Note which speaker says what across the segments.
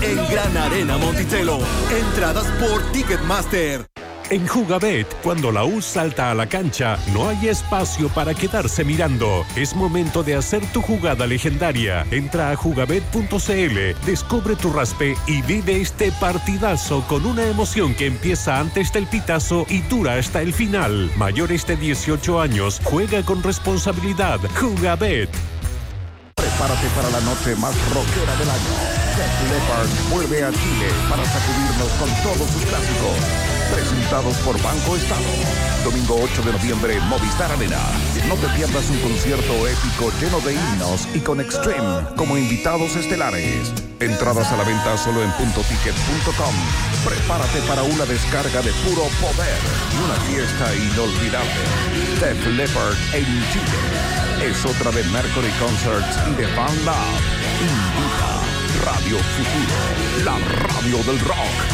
Speaker 1: en Gran Arena Monticello. Entradas por Ticketmaster.
Speaker 2: En Jugabet, cuando la U salta a la cancha, no hay espacio para quedarse mirando. Es momento de hacer tu jugada legendaria. Entra a jugabet.cl, descubre tu raspe y vive este partidazo con una emoción que empieza antes del pitazo y dura hasta el final. Mayores de 18 años, juega con responsabilidad. Jugabet.
Speaker 3: Prepárate para la noche más rockera del año. Def Leppard vuelve a Chile para sacudirnos con todos sus clásicos. Presentados por Banco Estado. Domingo 8 de noviembre, Movistar Arena. No te pierdas un concierto épico lleno de himnos y con Extreme como invitados estelares. Entradas a la venta solo en puntoticket.com. Prepárate para una descarga de puro poder y una fiesta inolvidable. Def Leppard en Chile. Es otra de Mercury Concerts y de Fan Lab. Invita Radio Futuro, la radio del rock.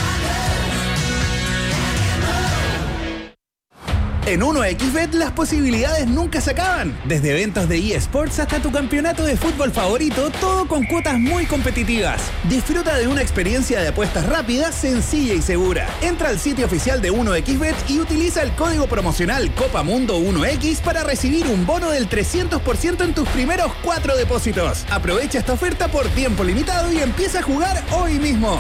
Speaker 4: En 1xBet las posibilidades nunca se acaban. Desde eventos de eSports hasta tu campeonato de fútbol favorito, todo con cuotas muy competitivas. Disfruta de una experiencia de apuestas rápida, sencilla y segura. Entra al sitio oficial de 1xBet y utiliza el código promocional COPAMUNDO1X para recibir un bono del 300% en tus primeros 4 depósitos. Aprovecha esta oferta por tiempo limitado y empieza a jugar hoy mismo.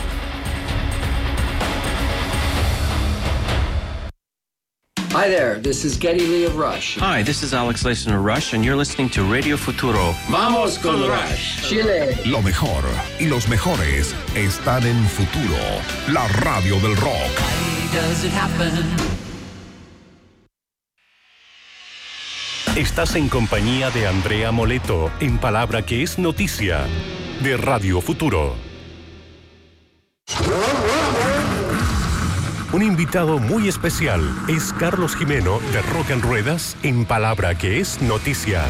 Speaker 5: Hi there, this is Geddy Lee of Rush.
Speaker 6: Hi, this is Alex Lacen of Rush, and you're listening to Radio Futuro.
Speaker 5: Vamos con Rush, Chile.
Speaker 3: Lo mejor y los mejores están en Futuro, la radio del rock.
Speaker 5: Why does it happen?
Speaker 2: Estás en compañía de Andrea Moleto, en Palabra que es Noticia, de Radio Futuro. Un invitado muy especial es Carlos Jimeno de Rock en Ruedas en Palabra que es Noticia.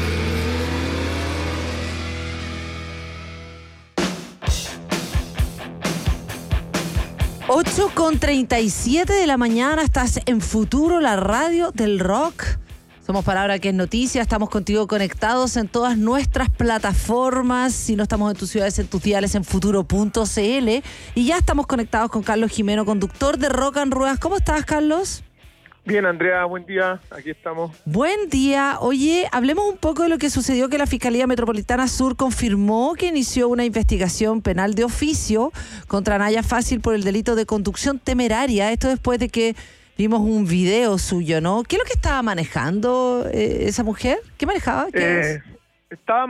Speaker 7: Ocho con 37 de la mañana, estás en Futuro, la radio del rock. Somos Palabra que es Noticia, estamos contigo conectados en todas nuestras plataformas. Si no estamos en tus ciudades, en tus diales, en futuro.cl. Y ya estamos conectados con Carlos Jimeno, conductor de Rock en Ruedas. ¿Cómo estás, Carlos?
Speaker 8: Bien, Andrea, buen día. Aquí estamos.
Speaker 7: Buen día. Oye, hablemos un poco de lo que sucedió, que la Fiscalía Metropolitana Sur confirmó que inició una investigación penal de oficio contra Naya Fácil por el delito de conducción temeraria. Esto después de que vimos un video suyo, ¿no? ¿Qué es lo que estaba manejando esa mujer? ¿Qué manejaba?
Speaker 8: Estaba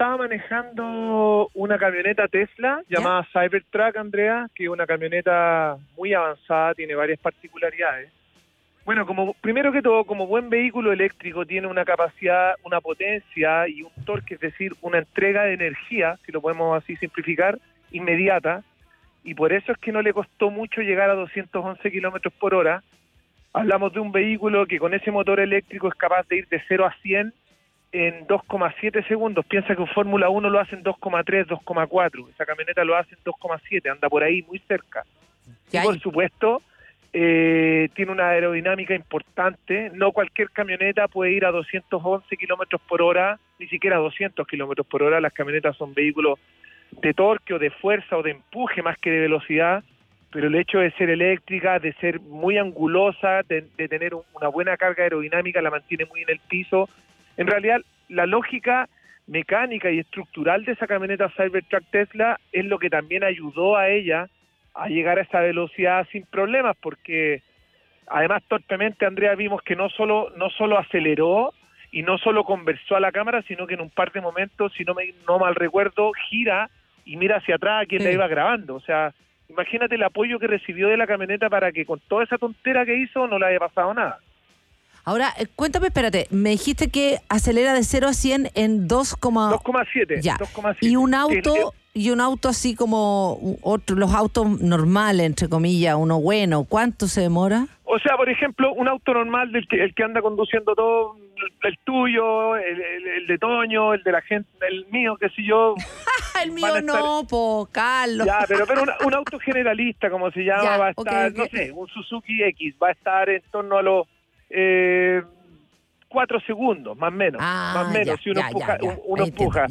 Speaker 8: manejando una camioneta Tesla llamada Cybertruck, Andrea, que es una camioneta muy avanzada, tiene varias particularidades. Bueno, primero que todo, como buen vehículo eléctrico, tiene una capacidad, una potencia y un torque, es decir, una entrega de energía, si lo podemos así simplificar, inmediata, y por eso es que no le costó mucho llegar a 211 kilómetros por hora. Hablamos de un vehículo que con ese motor eléctrico es capaz de ir de 0 a 100 en 2,7 segundos. Piensa que un Fórmula 1 lo hace en 2,3, 2,4. Esa camioneta lo hace en 2,7, anda por ahí muy cerca. Y por supuesto, tiene una aerodinámica importante. No cualquier camioneta puede ir a 211 kilómetros por hora, ni siquiera a 200 kilómetros por hora. Las camionetas son vehículos de torque o de fuerza o de empuje más que de velocidad. Pero el hecho de ser eléctrica, de ser muy angulosa, de tener una buena carga aerodinámica, la mantiene muy en el piso. En realidad, la lógica mecánica y estructural de esa camioneta Cybertruck Tesla es lo que también ayudó a ella a llegar a esa velocidad sin problemas, porque además torpemente, Andrea, vimos que no solo aceleró y no solo conversó a la cámara, sino que en un par de momentos, si no mal recuerdo, gira y mira hacia atrás a quien la iba grabando. O sea, imagínate el apoyo que recibió de la camioneta para que con toda esa tontera que hizo no le haya pasado nada.
Speaker 7: Ahora, cuéntame, espérate, me dijiste que acelera de 0 a 100 en 2,7. Ya. 2,7. Y un auto así como los autos normales, entre comillas, uno bueno, ¿cuánto se demora?
Speaker 8: O sea, por ejemplo, un auto normal el que anda conduciendo todo, el tuyo, el de Toño, el de la gente, el mío, qué sé yo.
Speaker 7: El mío no, Carlos.
Speaker 8: Ya, pero un auto generalista, como se llama, va a estar, no sé, un Suzuki X, va a estar en torno a los 4 segundos, más o menos. Si uno empuja,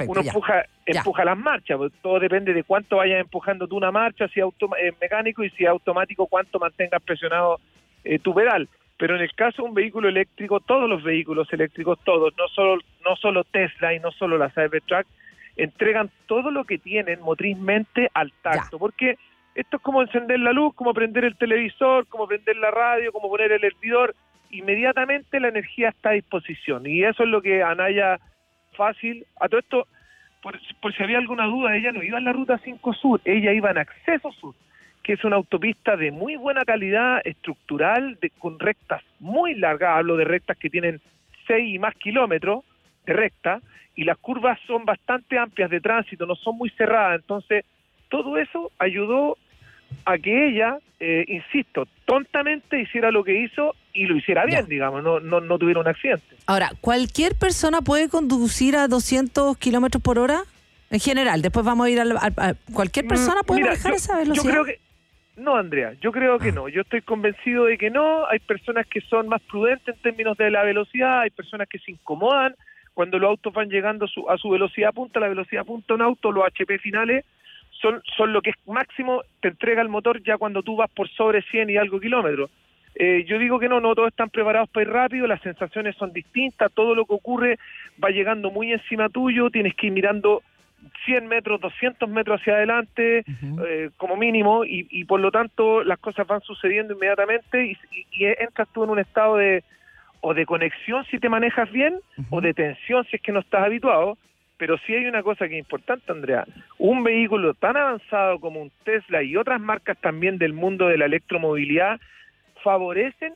Speaker 8: empuja las marchas, pues todo depende de cuánto vayas empujando tú una marcha, si es mecánico, y si es automático, cuánto mantengas presionado tu pedal. Pero en el caso de un vehículo eléctrico, todos los vehículos eléctricos, todos, no solo Tesla y no solo la Cybertruck, entregan todo lo que tienen motrizmente al tacto, porque esto es como encender la luz, como prender el televisor, como prender la radio, como poner el hervidor. Inmediatamente la energía está a disposición, y eso es lo que Anaya Fácil, a todo esto, por si había alguna duda, ella no iba en la ruta 5 Sur, ella iba en Acceso Sur, que es una autopista de muy buena calidad estructural, con rectas muy largas, hablo de rectas que tienen 6 y más kilómetros de recta, y las curvas son bastante amplias de tránsito, no son muy cerradas, entonces todo eso ayudó a que ella, insisto, tontamente hiciera lo que hizo y lo hiciera bien, digamos, no tuviera un accidente.
Speaker 7: Ahora, ¿cualquier persona puede conducir a 200 kilómetros por hora? En general, después vamos a ir ¿cualquier persona puede manejar esa velocidad?
Speaker 8: Yo creo que no, Andrea, yo creo que no. Yo estoy convencido de que no. Hay personas que son más prudentes en términos de la velocidad, hay personas que se incomodan cuando los autos van llegando a su velocidad punta. La velocidad punta de un auto, los HP finales, son lo que es máximo, te entrega el motor ya cuando tú vas por sobre 100 y algo kilómetros. Yo digo que no todos están preparados para ir rápido, las sensaciones son distintas, todo lo que ocurre va llegando muy encima tuyo, tienes que ir mirando 100 metros, 200 metros hacia adelante, como mínimo, y por lo tanto las cosas van sucediendo inmediatamente y entras tú en un estado de conexión si te manejas bien, o de tensión si es que no estás habituado. Pero sí hay una cosa que es importante, Andrea. Un vehículo tan avanzado como un Tesla y otras marcas también del mundo de la electromovilidad favorecen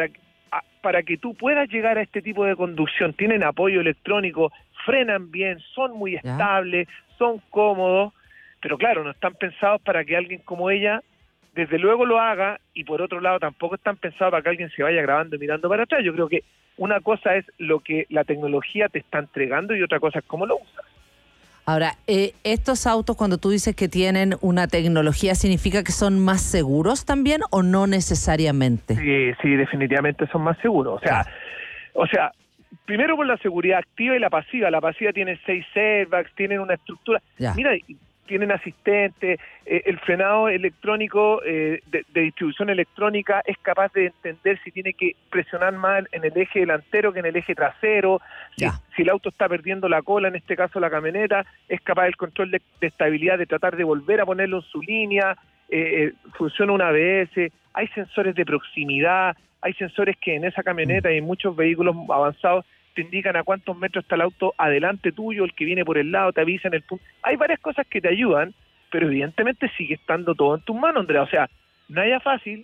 Speaker 8: para que tú puedas llegar a este tipo de conducción. Tienen apoyo electrónico, frenan bien, son muy estables, son cómodos, pero claro, no están pensados para que alguien como ella, desde luego, lo haga, y por otro lado tampoco están pensados para que alguien se vaya grabando y mirando para atrás. Yo creo que una cosa es lo que la tecnología te está entregando y otra cosa es cómo lo usas.
Speaker 7: Ahora, ¿estos autos, cuando tú dices que tienen una tecnología, significa que son más seguros también o no necesariamente?
Speaker 8: Sí, definitivamente son más seguros. O sea, primero por la seguridad activa y la pasiva. La pasiva tiene 6 airbags, tienen una estructura. Mira, tienen asistentes, el frenado electrónico de distribución electrónica es capaz de entender si tiene que presionar más en el eje delantero que en el eje trasero, si el auto está perdiendo la cola, en este caso la camioneta, es capaz del control de estabilidad de tratar de volver a ponerlo en su línea, funciona un ABS, hay sensores de proximidad, hay sensores que en esa camioneta y en muchos vehículos avanzados te indican a cuántos metros está el auto adelante tuyo, el que viene por el lado, te avisa en el punto. Hay varias cosas que te ayudan, pero evidentemente sigue estando todo en tus manos, Andrea. O sea, Naya Fácil,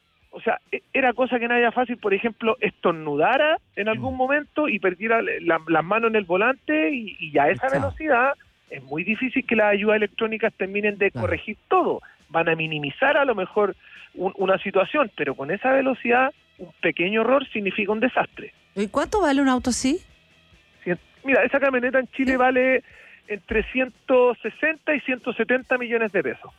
Speaker 8: era cosa que Naya Fácil, por ejemplo, estornudara en algún momento y perdiera las manos en el volante y a esa velocidad es muy difícil que las ayudas electrónicas terminen de corregir todo. Van a minimizar a lo mejor una situación, pero con esa velocidad un pequeño error significa un desastre.
Speaker 7: ¿Y cuánto vale un auto así?
Speaker 8: Mira, esa camioneta en Chile vale entre 160 y 170 millones de pesos.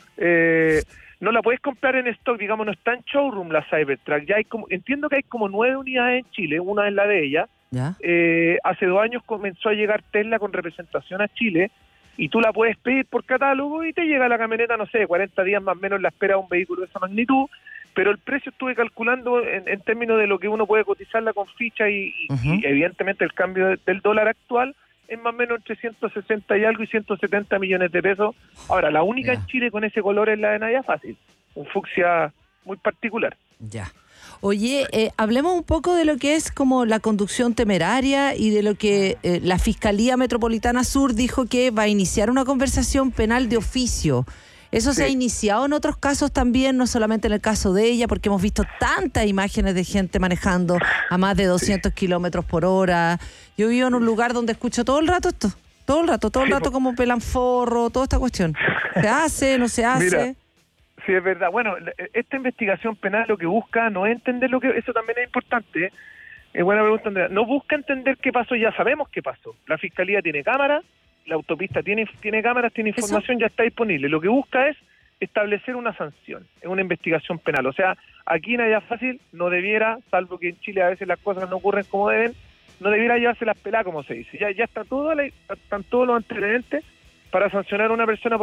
Speaker 8: No la puedes comprar en stock, digamos, no está en showroom la Cybertruck. Entiendo que hay como 9 unidades en Chile, una es la de ella. Hace 2 años comenzó a llegar Tesla con representación a Chile y tú la puedes pedir por catálogo y te llega la camioneta, no sé, 40 días más o menos la espera de un vehículo de esa magnitud. Pero el precio estuve calculando en términos de lo que uno puede cotizarla con ficha y evidentemente el cambio del dólar actual es más o menos entre 160 y algo y 170 millones de pesos. Ahora, la única en Chile con ese color es la de Naya Fácil, un fucsia muy particular.
Speaker 7: Oye, hablemos un poco de lo que es como la conducción temeraria y de lo que la Fiscalía Metropolitana Sur dijo que va a iniciar una conversación penal de oficio. Eso se ha iniciado en otros casos también, no solamente en el caso de ella, porque hemos visto tantas imágenes de gente manejando a más de 200 kilómetros por hora. Yo vivo en un lugar donde escucho todo el rato esto, todo el rato como pelan forro, toda esta cuestión. ¿Se hace, no se hace?
Speaker 8: Mira, sí, es verdad. Bueno, esta investigación penal lo que busca no es entender lo que... Eso también es importante. Es buena pregunta, Andrea. No busca entender qué pasó, ya sabemos qué pasó. La Fiscalía tiene cámaras, la autopista tiene cámaras, tiene información, ya está disponible. Lo que busca es establecer una sanción, es una investigación penal. O sea, aquí en Allá Fácil no debiera, salvo que en Chile a veces las cosas no ocurren como deben, no debiera llevarse las peladas, como se dice. Ya está están todos los antecedentes para sancionar a una persona por